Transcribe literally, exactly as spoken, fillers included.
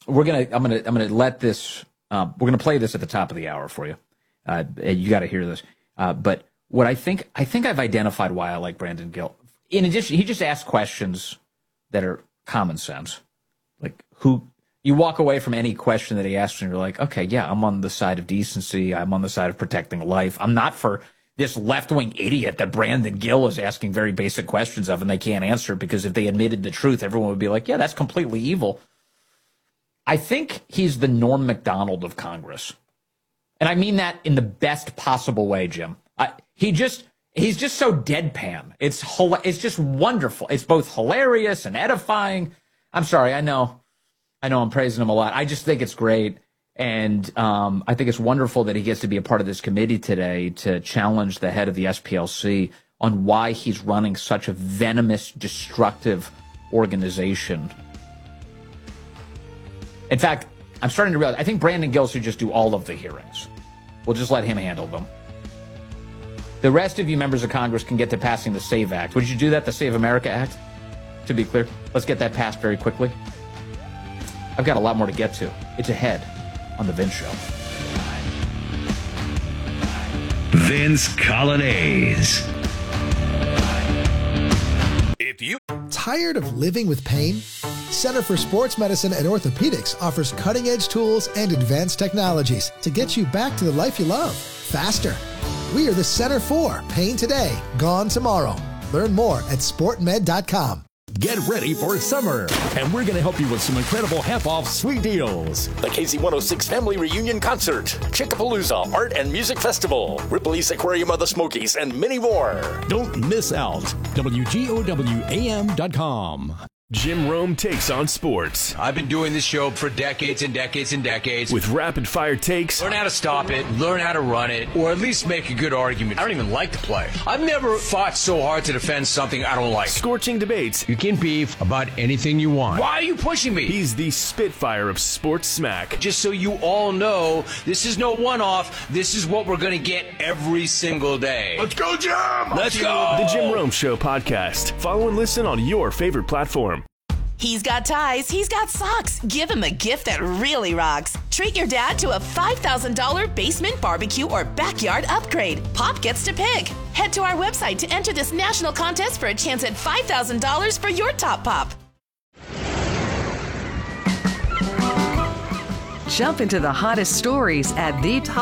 we're gonna I'm gonna I'm gonna let this uh, we're gonna play this at the top of the hour for you. Uh, you got to hear this. Uh, but what I think I think I've identified why I like Brandon Gill. In addition, he just asks questions that are common sense. Like who you walk away from any question that he asks and you're like, okay, yeah, I'm on the side of decency. I'm on the side of protecting life. I'm not for this left-wing idiot that Brandon Gill is asking very basic questions of and they can't answer because if they admitted the truth, everyone would be like, yeah, that's completely evil. I think he's the Norm Macdonald of Congress. And I mean that in the best possible way, Jim. I, he just, he's just so deadpan. It's, it's just wonderful. It's both hilarious and edifying. I'm sorry, I know. I know I'm praising him a lot. I just think it's great. And um, I think it's wonderful that he gets to be a part of this committee today to challenge the head of the S P L C on why he's running such a venomous, destructive organization. In fact, I'm starting to realize, I think Brandon Gill should just do all of the hearings. We'll just let him handle them. The rest of you members of Congress can get to passing the SAVE Act. Would you do that, the Save America Act? To be clear, let's get that passed very quickly. I've got a lot more to get to. It's ahead on The Vince Show. Vince Colonnese. If you tired of living with pain? Center for Sports Medicine and Orthopedics offers cutting-edge tools and advanced technologies to get you back to the life you love faster. We are the Center for Pain Today, Gone Tomorrow. Learn more at sport med dot com. Get ready for summer, and we're going to help you with some incredible half-off sweet deals. The K Z one oh six Family Reunion Concert, Chickapalooza Art and Music Festival, Ripley's Aquarium of the Smokies, and many more. Don't miss out. W G O W A M dot com. Jim Rome takes on sports. I've been doing this show for decades and decades and decades. With rapid-fire takes. Learn how to stop it, learn how to run it, or at least make a good argument. I don't even like to play. I've never fought so hard to defend something I don't like. Scorching debates. You can beef about anything you want. Why are you pushing me? He's the Spitfire of sports smack. Just so you all know, this is no one-off. This is what we're going to get every single day. Let's go, Jim! Let's go! The Jim Rome Show podcast. Follow and listen on your favorite platform. He's got ties, he's got socks. Give him a gift that really rocks. Treat your dad to a five thousand dollars basement barbecue or backyard upgrade. Pop gets to pick. Head to our website to enter this national contest for a chance at five thousand dollars for your top pop. Jump into the hottest stories at the top.